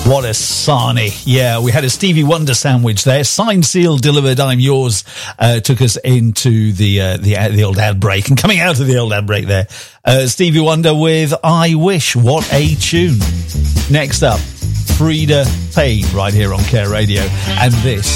What a sarnie. Yeah, we had a Stevie Wonder sandwich there. Signed, sealed, delivered, I'm yours. Took us into the old ad break. And coming out of the old ad break there, Stevie Wonder with I Wish. What a tune. Next up, Frida Payne right here on Care Radio. And this